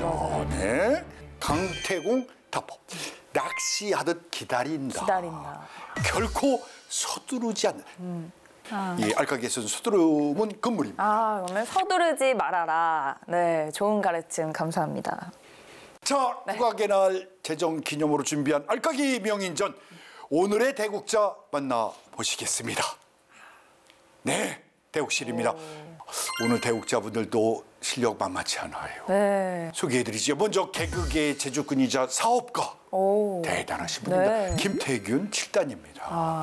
맞아요. 네. 강태공 답법. 낚시하듯 기다린다. 결코 서두르지 않는. 이 알까기에서는 서두르면 금물입니다. 그러면 서두르지 말아라. 네, 좋은 가르침 감사합니다. 자, 국악의 날 제정 기념으로 준비한 알까기 명인전. 오늘의 대국자 만나보시겠습니다. 네, 대국실입니다. 오늘 대국자분들도 실력 만만치 않아요. 네. 소개해드리죠. 먼저 개그계의 제주꾼이자 사업가. 대단하신 분입니다. 네. 김태균 7단입니다.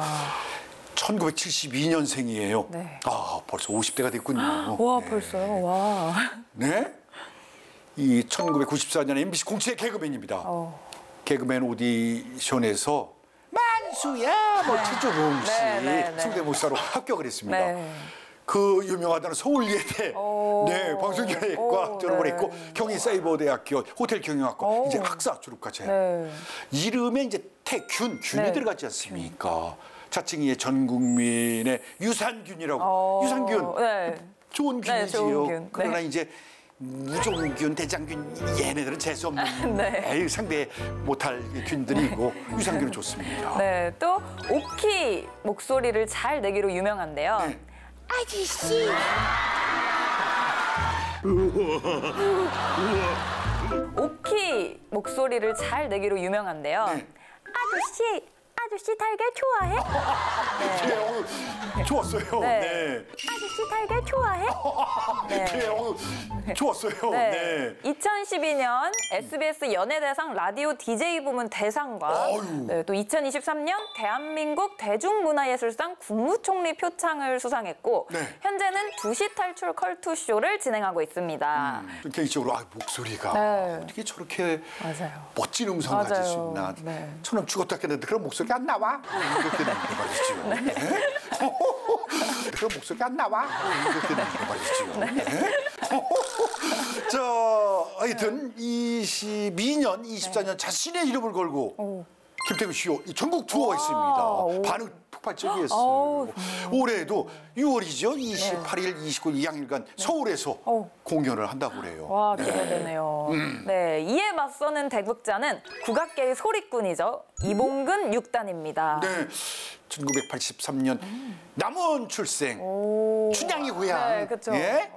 1972년생이에요. 네. 벌써 50대가 됐군요. 와, 네. 벌써요? 와. 네. 이 1994년 MBC 공채 개그맨입니다. 개그맨 오디션에서 만수야 최조봉 씨 성대모사로 합격을 했습니다. 네. 그 유명하다는 서울예대 방송기획과 졸업을 했고 경희사이버대학교 호텔경영학과 이제 학사 졸업까지 해요. 이름에 이제 균이 들어가지 않습니까? 자칭이 전 국민의 유산균이라고. 유산균 좋은 균이지요. 좋은 균. 그러나 이제 무종균, 대장균 얘네들은 재수 없는 에이, 상대 못할 균들이고 유산균은 좋습니다. 네, 또 오키 목소리를 잘 내기로 유명한데요. 네. 아저씨. 오키 목소리를 잘 내기로 유명한데요. 네. 아저씨 달걀 좋아해? 좋았어요. 네. 아저씨 달걀 좋아해? 좋았어요. 네. 2012년 SBS 연예대상 라디오 DJ 부문 대상과 또 2023년 대한민국 대중문화예술상 국무총리 표창을 수상했고 현재는 2시 탈출 컬투쇼를 진행하고 있습니다. 개인적으로 목소리가 어떻게 저렇게 멋진 음성을 가질 수 있나. 저는 죽었다 했는데 그런 목소리가 안 나와? 이렇게 되는 말이죠. 그런 목소리가 안 나와? 이렇게 되는 말이죠. 자, 하여튼 22년, 24년 자신의 이름을 걸고 김태균 씨 전국 투어가 있습니다. 반응 폭발적이었어요. 올해도 6월이죠. 28일, 29일 2양일간 서울에서 공연을 한다고 그래요. 와, 기대되네요. 네, 이에 맞서는 대국자는 국악계의 소리꾼이죠. 이봉근 6단입니다. 네, 1983년 남원 출생, 춘향이 고향. 네, 그렇죠.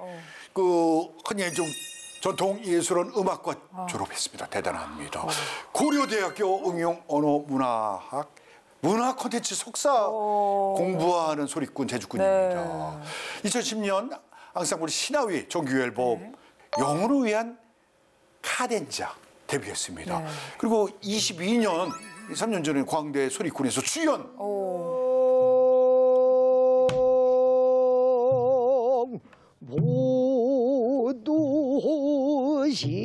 흔히 좀 전통예술원 음악과 졸업했습니다. 대단합니다. 고려대학교 응용언어문화학 문화 콘텐츠 석사 공부하는 소리꾼 제주꾼입니다. 2010년 앙상블 신화위 정규 앨범 영혼을 위한 카덴자 데뷔했습니다. 그리고 22년 3년 전에 광대 소리꾼에서 출연. 모두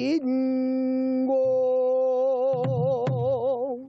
신고.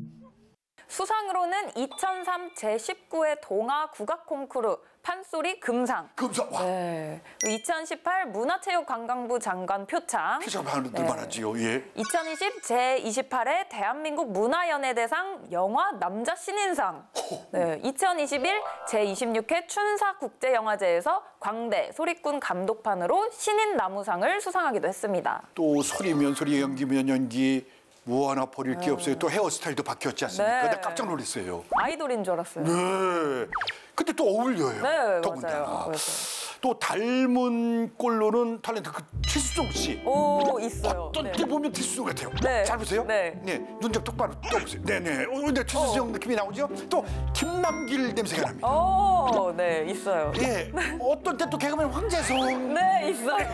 수상으로는 2003 제19회 동아 국악 콩쿠르 판소리 금상. 와. 2018 문화체육관광부 장관 표창. 표창 받았지요. 2020 제28회 대한민국 문화연예대상 영화 남자 신인상. 2021 제26회 춘사국제영화제에서 광대 소리꾼 감독판으로 신인 나무상을 수상하기도 했습니다. 또 소리면 소리, 연기면 연기. 뭐 하나 버릴 게 없어요. 또 헤어스타일도 바뀌었지 않습니까? 나 깜짝 놀랐어요. 아이돌인 줄 알았어요. 네. 근데 또 어울려요. 더군다나. 맞아요. 또 닮은 꼴로는 탤런트 최수종 씨. 있어요. 어떤 때 보면 최수종 같아요. 잘 보세요. 눈좀 똑바로 떠보세요. 근데 최수종 느낌이 나오죠? 또 김남길 냄새가 납니다. 있어요. 어떤 때 또 개그맨 황재성. 있어요.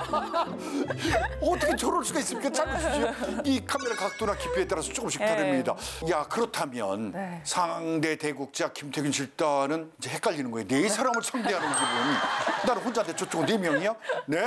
어떻게 저럴 수가 있습니까? 잘 보시죠. 이 카메라 각도나 깊이에 따라서 조금씩 다릅니다. 그렇다면 상대 대국자 김태균 실단은 이제 헷갈리는 거예요. 네 사람을 상대하는 기분. 나는 혼자인데 저쪽은 4명이야? 네?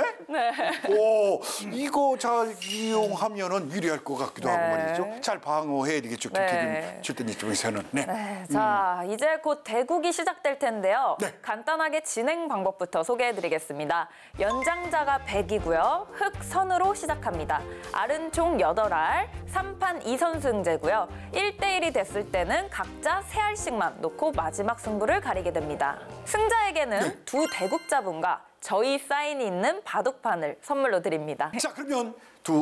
이거 잘 이용하면은 유리할 것 같기도 하고 말이죠. 잘 방어해야 되겠죠. 김태균 실단 이쪽에서는. 자, 이제 곧 대국이 시작될 텐데요. 간단하게 진행 방법부터 소개해드리겠습니다. 연장자가 100이고요. 흑선으로 시작합니다. 알은 총 8알, 3판 2선승제고요. 1대1이 됐을 때는 각자 3알씩만 놓고 마지막 승부를 가리게 됩니다. 승자에게는 두 대국자분과 저희 사인이 있는 바둑판을 선물로 드립니다. 자, 그러면 두